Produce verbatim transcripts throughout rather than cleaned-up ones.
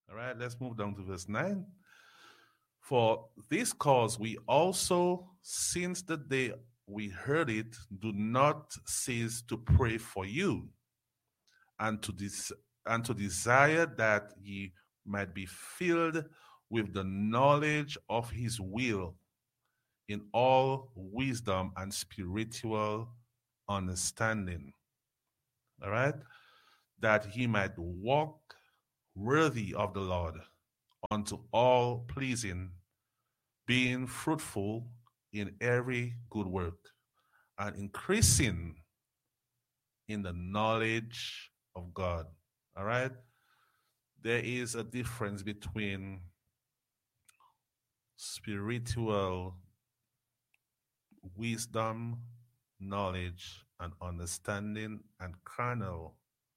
All right, let's move down to verse nine. For this cause we also, since the day we heard it, do not cease to pray for you and to this and to desire that ye might be filled with the knowledge of his will in all wisdom and spiritual understanding. All right? That he might walk worthy of the Lord unto all pleasing, being fruitful in every good work and increasing in the knowledge of God. All right? There is a difference between spiritual wisdom, knowledge, and understanding, and carnal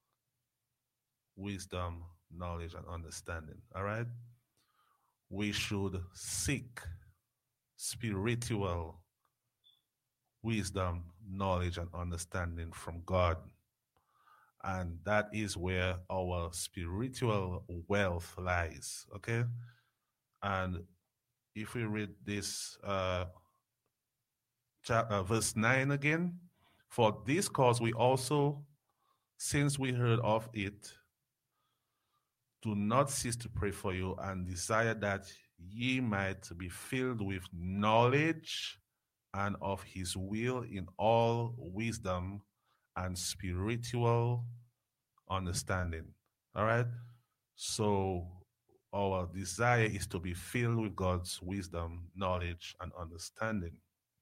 wisdom, knowledge, and understanding. All right? We should seek spiritual wisdom, knowledge, and understanding from God. And that is where our spiritual wealth lies. Okay? And if we read this uh, chapter, uh, verse nine again, for this cause we also, since we heard of it, do not cease to pray for you and desire that ye might be filled with knowledge and of his will in all wisdom and spiritual understanding. All right? So our desire is to be filled with God's wisdom, knowledge, and understanding.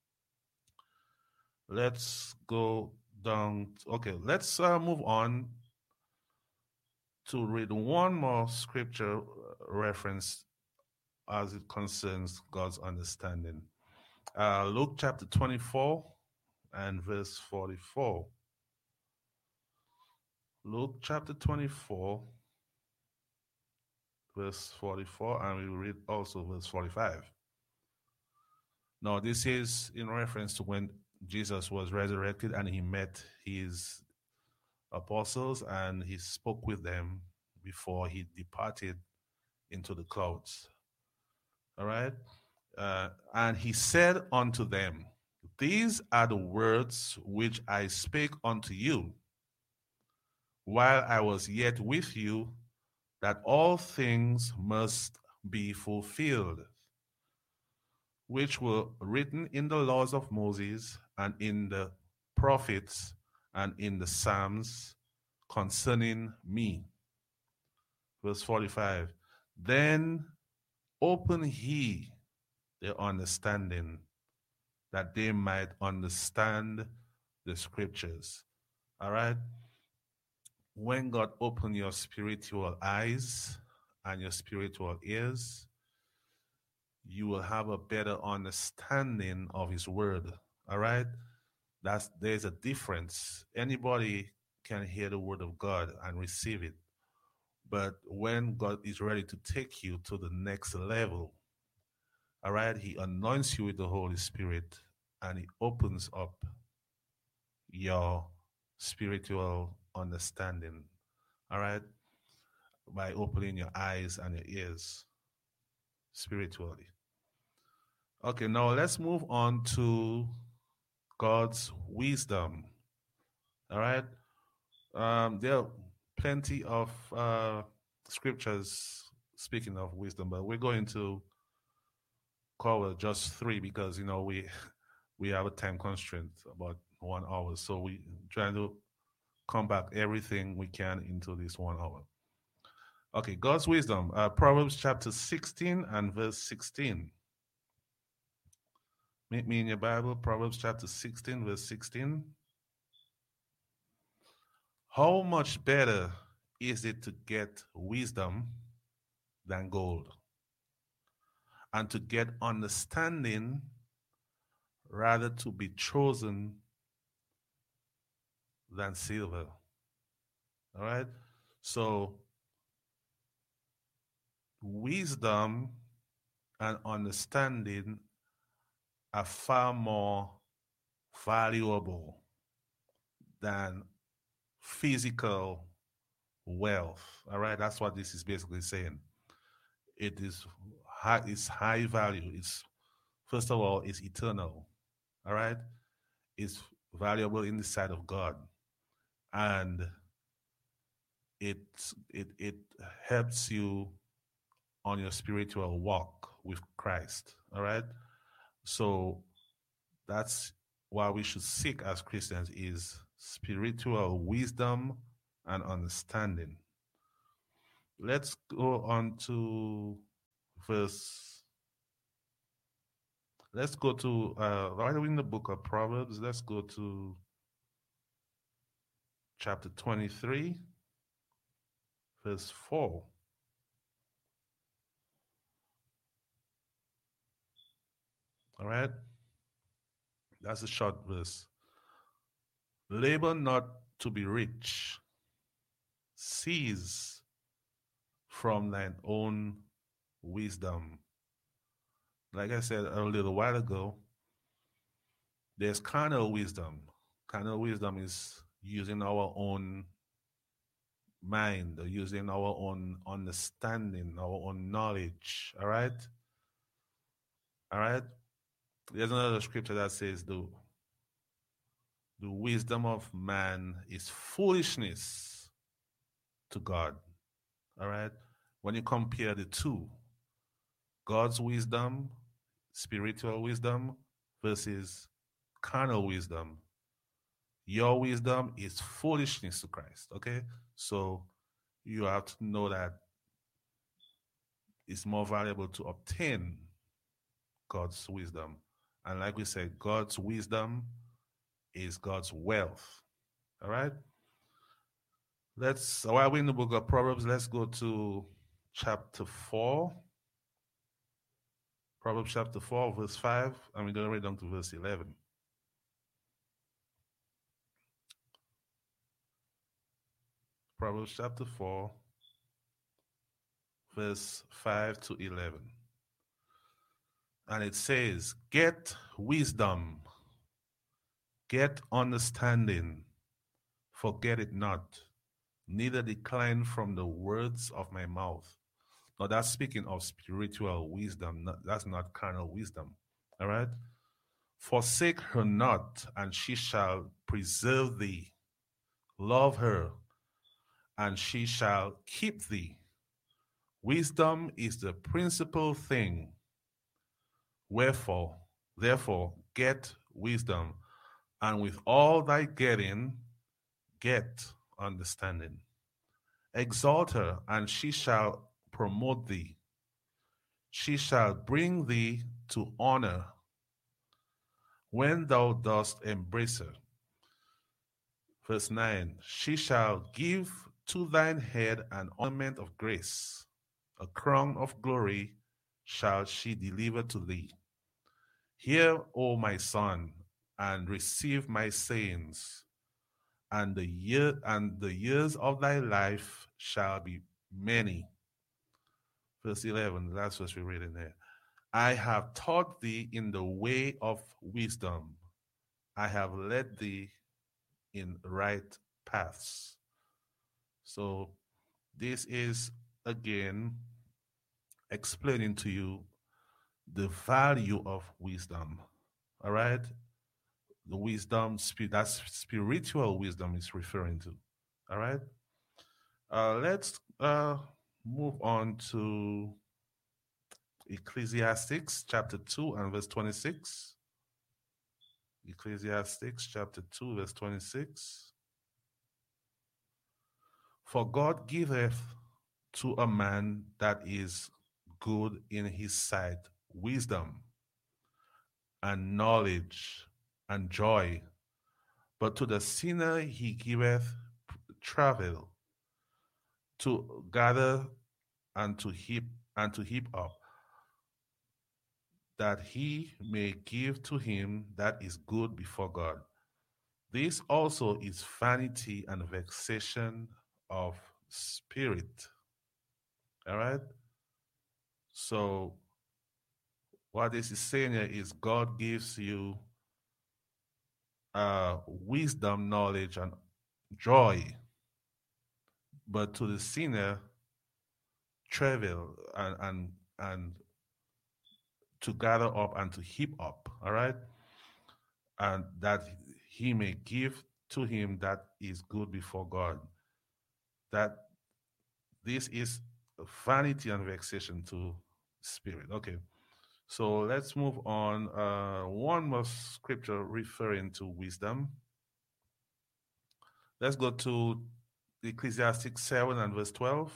Let's go down. Okay, let's uh, move on to read one more scripture reference as it concerns God's understanding. Uh, Luke chapter twenty-four and verse forty-four. Luke chapter twenty-four, verse forty-four, and we will read also verse forty-five. Now, this is in reference to when Jesus was resurrected and he met his apostles and he spoke with them before he departed into the clouds. All right? Uh, and he said unto them, these are the words which I spake unto you while I was yet with you, that all things must be fulfilled, which were written in the laws of Moses and in the prophets and in the Psalms concerning me. Verse forty-five, then open he their understanding, that they might understand the scriptures. All right? When God opened your spiritual eyes and your spiritual ears, you will have a better understanding of his word. All right? That's there's a difference. Anybody can hear the word of God and receive it. But when God is ready to take you to the next level, all right, he anoints you with the Holy Spirit and he opens up your spiritual understanding, all right, by opening your eyes and your ears spiritually. Okay, now let's move on to God's wisdom, all right? Um, there are plenty of uh, scriptures speaking of wisdom, but we're going to cover just three because, you know, we we have a time constraint about one hour. So we trying to compact everything we can into this one hour. Okay, God's wisdom. Uh, Proverbs chapter sixteen and verse sixteen. Meet me in your Bible, Proverbs chapter sixteen, verse sixteen. How much better is it to get wisdom than gold, and to get understanding rather to be chosen than silver. All right? So, wisdom and understanding are far more valuable than physical wealth. All right? That's what this is basically saying. It is high, it's high value. It's first of all, it's eternal. All right? It's valuable in the sight of God. And it it it helps you on your spiritual walk with Christ. All right? So that's why we should seek as Christians is spiritual wisdom and understanding. Let's go on to verse. Let's go to uh, right in the book of Proverbs. Let's go to chapter twenty-three, verse four. All right, that's a short verse. Labor not to be rich. Cease from thine own wisdom. Like I said a little while ago, there's carnal wisdom. Carnal wisdom is using our own mind, or using our own understanding, our own knowledge. All right? All right? There's another scripture that says the, the wisdom of man is foolishness to God. All right? When you compare the two, God's wisdom, spiritual wisdom, versus carnal wisdom, your wisdom is foolishness to Christ. Okay? So you have to know that it's more valuable to obtain God's wisdom. And like we said, God's wisdom is God's wealth. All right? Let's, while we're in the book of Proverbs, let's go to chapter four. Proverbs chapter four, verse five, and we're going to read down to verse eleven. Proverbs chapter four, verse five to eleven. And it says, get wisdom, get understanding, forget it not, neither decline from the words of my mouth. Now that's speaking of spiritual wisdom. Not, that's not carnal wisdom. All right? Forsake her not, and she shall preserve thee. Love her, and she shall keep thee. Wisdom is the principal thing. Wherefore, therefore, get wisdom, and with all thy getting, get understanding. Exalt her, and she shall promote thee. She shall bring thee to honor when thou dost embrace her. Verse nine, she shall give to thine head an ornament of grace, a crown of glory shall she deliver to thee. Hear, O my son, and receive my sayings, and the year and the years of thy life shall be many. Verse eleven, that's what we're reading there. I have taught thee in the way of wisdom. I have led thee in right paths. So this is again explaining to you the value of wisdom. All right? The wisdom, that's spiritual wisdom is referring to. All right? Uh, let's uh, move on to Ecclesiastes chapter two and verse twenty-six. Ecclesiastes chapter two, verse twenty-six. For God giveth to a man that is good in his sight wisdom and knowledge and joy, but to the sinner he giveth travel to gather and to heap and to heap up, that he may give to him that is good before God. This also is vanity and vexation of spirit. All right? So what this is saying here is God gives you uh, wisdom, knowledge, and joy. But to the sinner, travail and and and to gather up and to heap up, all right, and that he may give to him that is good before God. That this is vanity and vexation to spirit. Okay, so let's move on. Uh, one more scripture referring to wisdom. Let's go to Ecclesiastes seven and verse twelve.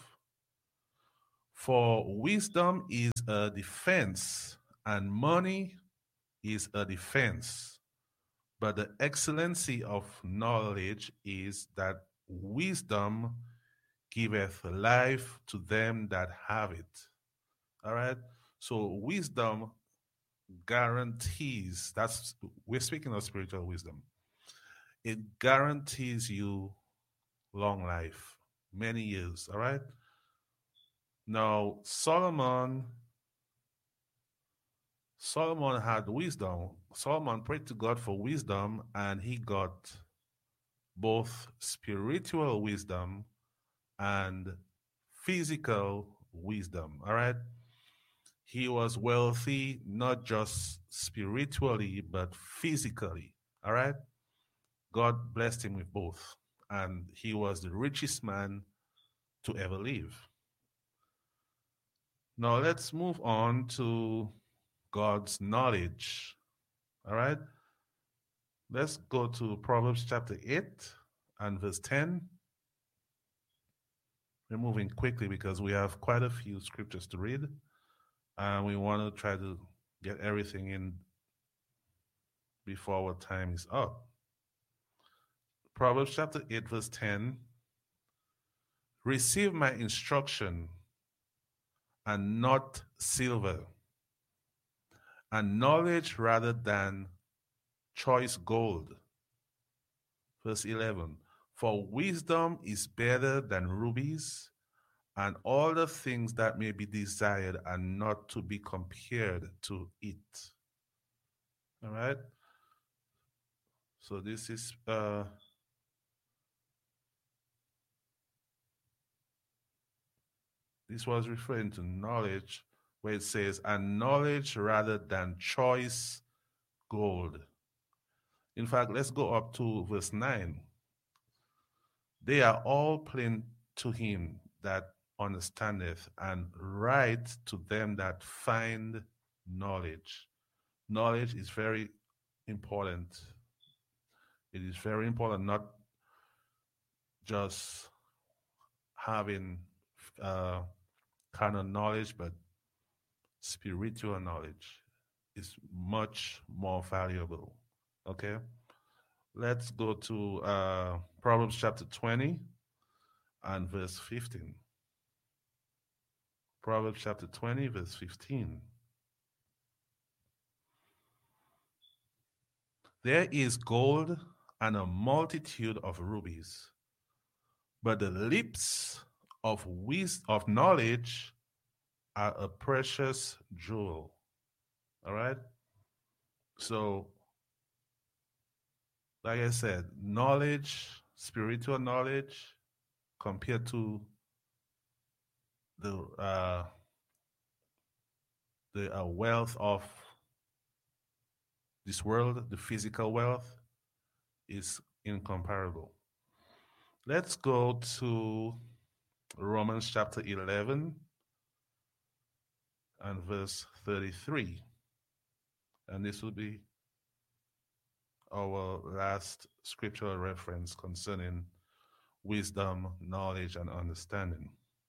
For wisdom is a defense, and money is a defense. But the excellency of knowledge is that wisdom giveth life to them that have it. All right? So wisdom guarantees, that's, we're speaking of spiritual wisdom. It guarantees you long life, many years. All right? Now, Solomon, Solomon had wisdom. Solomon prayed to God for wisdom, and he got both spiritual wisdom and physical wisdom. All right. He was wealthy, not just spiritually, but physically. All right. God blessed him with both. And he was the richest man to ever live. Now let's move on to God's knowledge. All right. Let's go to Proverbs chapter eight and verse ten. We're moving quickly because we have quite a few scriptures to read, and we want to try to get everything in before our time is up. Proverbs chapter eight, verse ten. Receive my instruction and not silver, and knowledge rather than choice gold. Verse eleven. For wisdom is better than rubies, and all the things that may be desired are not to be compared to it. All right? So this is uh, this was referring to knowledge, where it says, and knowledge rather than choice gold. In fact, let's go up to verse nine. They are all plain to him that understandeth, and right to them that find knowledge. Knowledge is very important. It is very important, not just having uh, kind of knowledge, but spiritual knowledge is much more valuable. Okay? Let's go to uh, Proverbs chapter twenty and verse fifteen. Proverbs chapter twenty, verse fifteen. There is gold and a multitude of rubies, but the lips of wisdom, of knowledge are a precious jewel. All right? So, like I said, knowledge, spiritual knowledge, compared to the uh, the uh, wealth of this world, the physical wealth, is incomparable. Let's go to Romans chapter eleven and verse thirty-three. And this will be our last scriptural reference concerning wisdom, knowledge, and understanding.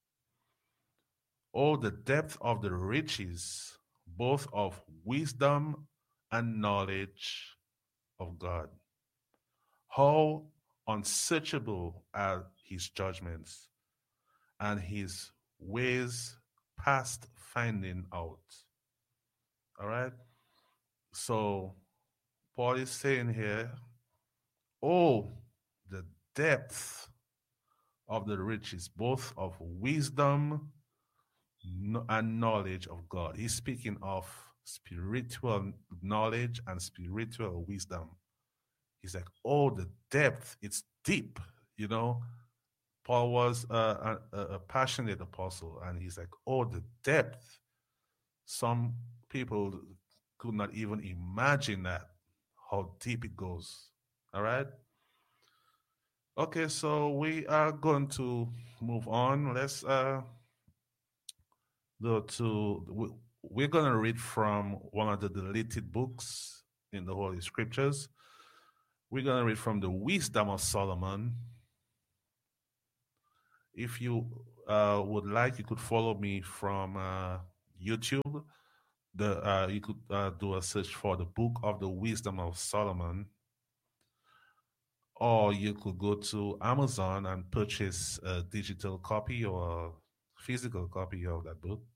Oh, the depth of the riches, both of wisdom and knowledge of God. How unsearchable are his judgments, and his ways past finding out. All right? So, Paul is saying here, oh, the depth of the riches, both of wisdom and knowledge of God. He's speaking of spiritual knowledge and spiritual wisdom. He's like, oh, the depth, it's deep, you know. Paul was a, a, a passionate apostle, and he's like, oh, the depth. Some people could not even imagine that, how deep it goes. All right. Okay, so we are going to move on. Let's uh, go to, we're going to read from one of the deleted books in the Holy Scriptures. We're going to read from the Wisdom of Solomon. If you uh, would like, you could follow me from uh, YouTube. The uh, you could uh, do a search for the Book of the Wisdom of Solomon, or you could go to Amazon and purchase a digital copy or a physical copy of that book.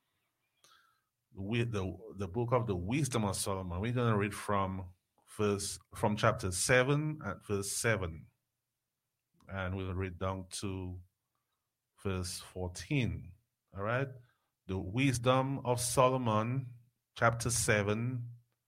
With the the Book of the Wisdom of Solomon, we're going to read from verse from chapter seven at verse seven, and we'll read down to verse fourteen. All right. The Wisdom of Solomon, chapter seven,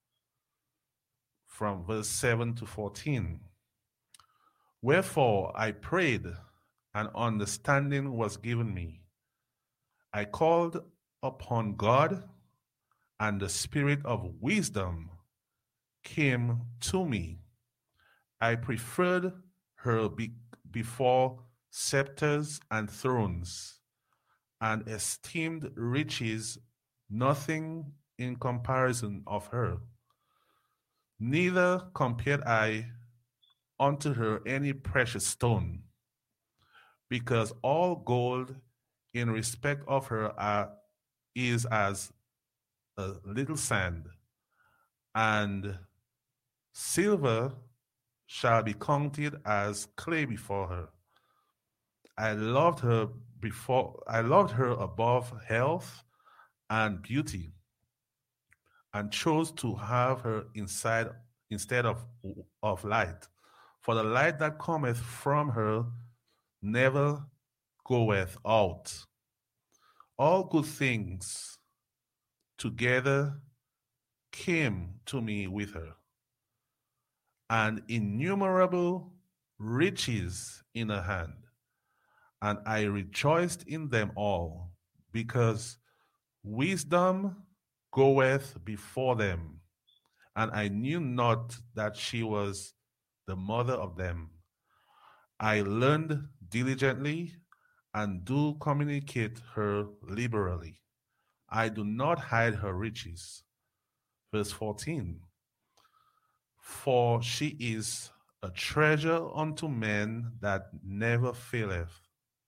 from verse seven to fourteen. Wherefore I prayed, and understanding was given me. I called upon God, and the spirit of wisdom came to me. I preferred her be- before scepters and thrones, and esteemed riches nothing in comparison of her. Neither compared I unto her any precious stone, because all gold in respect of her are, is as a little sand, and silver shall be counted as clay before her. I loved her before I loved her above health and beauty, and chose to have her inside instead of, of light. For the light that cometh from her never goeth out. All good things together came to me with her, and innumerable riches in her hand. And I rejoiced in them all, because wisdom goeth before them, and I knew not that she was the mother of them. I learned diligently and do communicate her liberally. I do not hide her riches. Verse fourteen. For she is a treasure unto men that never faileth,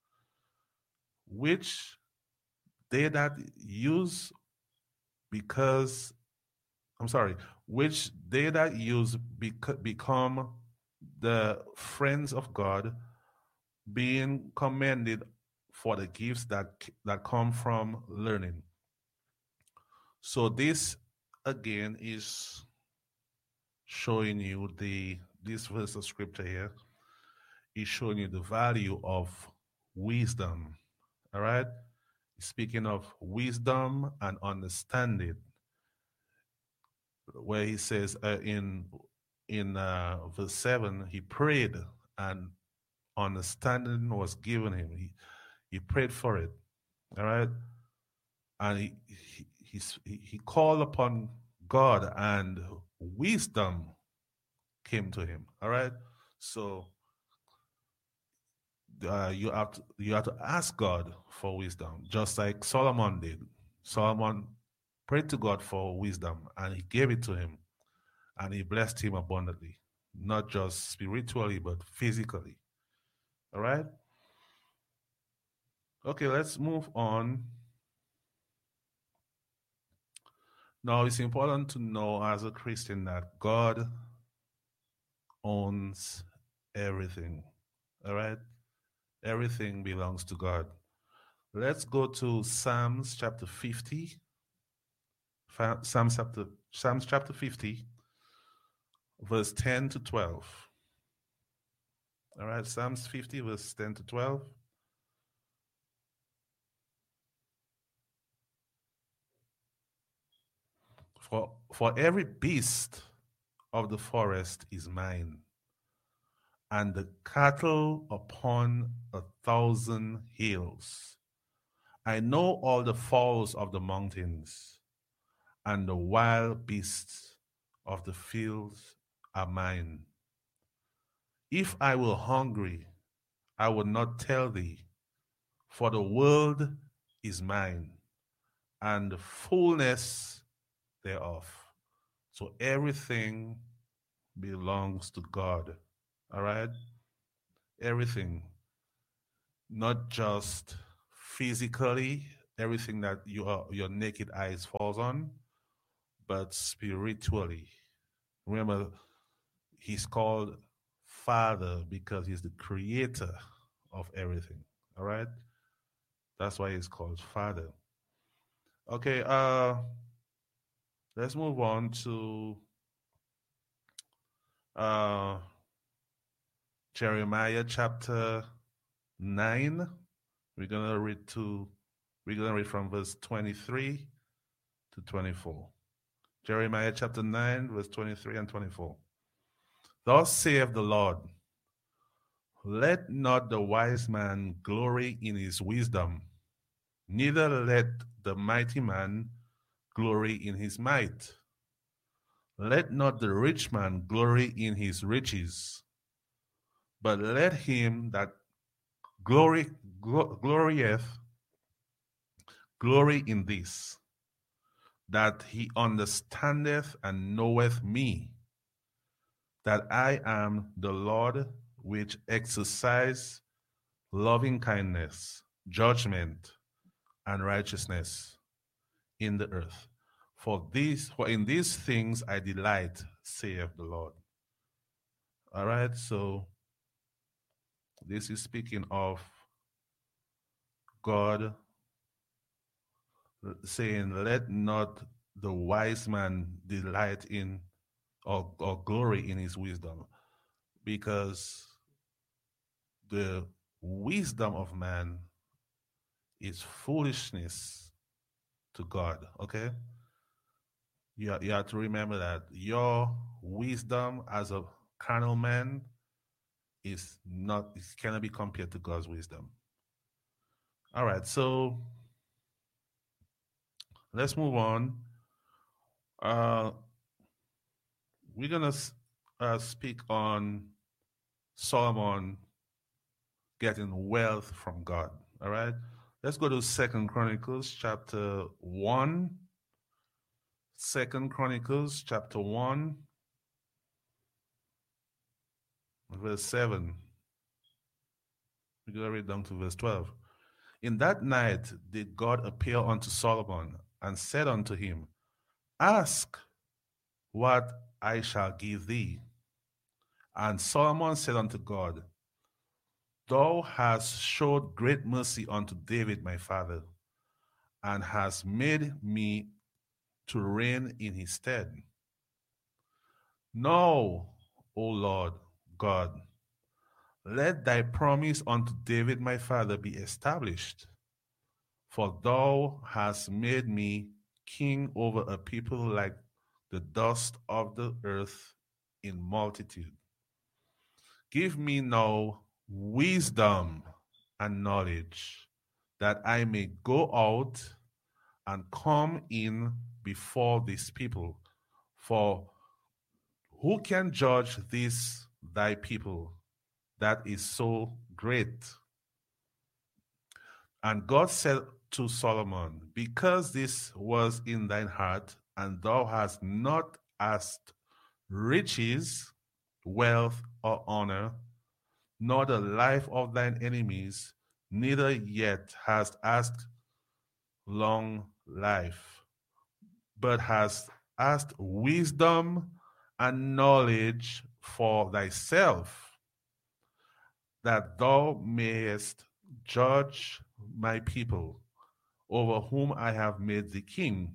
which they that use because, I'm sorry, which they that use bec- become the friends of God, being commended for the gifts that that come from learning. So this again is showing you the this verse of scripture here is showing you the value of wisdom. All right, speaking of wisdom and understanding, where he says uh, in in uh, verse seven, he prayed and understanding was given him. He he prayed for it. All right, and he he he, he called upon God, and wisdom came to him. All right, so uh, you have to you have to ask God for wisdom, just like Solomon did. Solomon prayed to God for wisdom, and He gave it to him, and He blessed him abundantly, not just spiritually but physically. All right. Okay, let's move on. Now, it's important to know as a Christian that God owns everything. All right? Everything belongs to God. Let's go to Psalms chapter fifty. Psalms chapter, Psalms chapter fifty, verse ten to twelve. All right, Psalms fifty, verse ten to twelve. For, for every beast of the forest is mine, and the cattle upon a thousand hills. I know all the fowls of the mountains, and the wild beasts of the fields are mine. If I were hungry, I would not tell thee, for the world is mine, and the fullness thereof. So everything belongs to God. All right? Everything, not just physically, everything that your your naked eyes falls on, but spiritually. Remember, he's called Father because he's the creator of everything. All right? That's why he's called Father. Okay, uh let's move on to uh Jeremiah chapter nine. We're gonna read to we're gonna read from verse twenty-three to twenty-four. Jeremiah chapter nine, verse twenty-three and twenty-four. Thus saith the Lord, let not the wise man glory in his wisdom, neither let the mighty man glory in his might. Let not the rich man glory in his riches, but let him that glory glo- glorieth glory in this, that he understandeth and knoweth me, that I am the Lord which exercise loving kindness, judgment, and righteousness in the earth. For these, for in these things I delight, saith the Lord. All right, so this is speaking of God saying, let not the wise man delight in or, or glory in his wisdom, because the wisdom of man is foolishness to God, okay? You, you have to remember that your wisdom as a carnal man is not, it cannot be compared to God's wisdom. All right, so let's move on. Uh, we're gonna uh, speak on Solomon getting wealth from God. All right, let's go to Second Chronicles chapter one. Second Chronicles chapter one, verse seven. We're gonna read down to verse twelve. In that night did God appear unto Solomon and said unto him, ask what I shall give thee. And Solomon said unto God, thou hast showed great mercy unto David my father, and hast made me to reign in his stead. Now, O Lord God, let thy promise unto David my father be established, for thou hast made me king over a people like the dust of the earth in multitude. Give me now wisdom and knowledge, that I may go out and come in before this people. For who can judge this thy people that is so great? And God said to Solomon, because this was in thine heart, and thou hast not asked riches, wealth, or honor, nor the life of thine enemies, neither yet hast asked long life, but hast asked wisdom and knowledge for thyself, that thou mayest judge my people, over whom I have made thee king.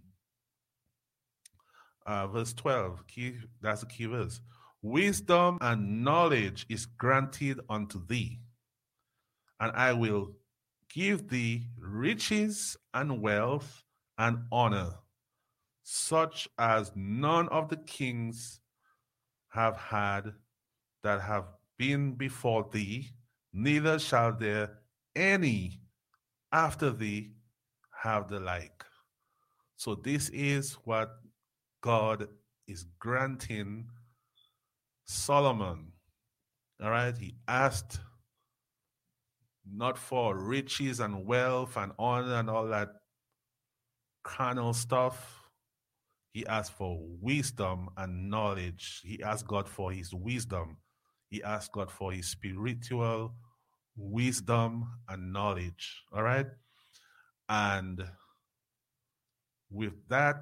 Uh, verse twelve, key, that's the key verse. Wisdom and knowledge is granted unto thee, and I will give thee riches and wealth and honor, such as none of the kings have had that have been before thee, neither shall there any after thee have the like. So this is what God is granting Solomon. All right. He asked not for riches and wealth and honor and all that carnal stuff. He asked for wisdom and knowledge. He asked God for his wisdom. He asked God for his spiritual wisdom and knowledge. All right. And with that,